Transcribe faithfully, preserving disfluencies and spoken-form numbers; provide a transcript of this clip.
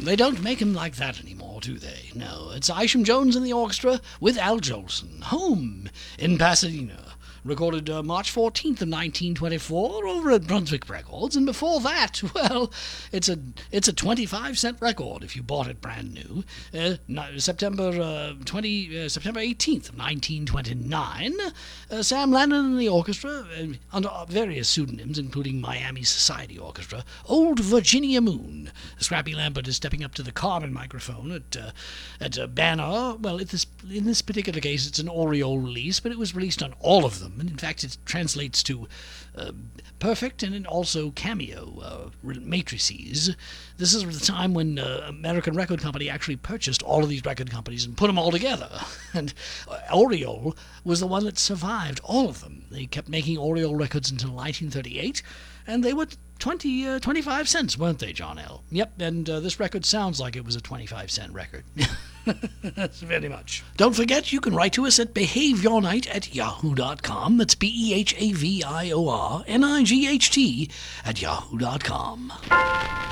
They don't make him like that anymore, do they? No, it's Isham Jones and the orchestra with Al Jolson, Home in Pasadena. Recorded uh, March fourteenth of nineteen twenty-four over at Brunswick Records, and before that, well, it's a it's a twenty-five cent record if you bought it brand new. Uh, no, September uh, twenty uh, September eighteenth of nineteen twenty-nine. Uh, Sam Lennon and the orchestra, uh, under various pseudonyms, including Miami Society Orchestra, Old Virginia Moon. Scrappy Lambert is stepping up to the carbon microphone at uh, at uh, Banner. Well, at this in this particular case, it's an Oriole release, but it was released on all of them. And in fact, it translates to uh, perfect and also cameo uh, matrices. This is the time when uh, American Record Company actually purchased all of these record companies and put them all together. And uh, Oriole was the one that survived all of them. They kept making Oriole records until nineteen thirty-eight, and they were twenty, uh, twenty-five cents, weren't they, John L? Yep, and uh, this record sounds like it was a twenty-five cent record. That's very much. Don't forget, you can write to us at behaviornight at yahoo dot com. That's B E H A V I O R N I G H T at yahoo dot com.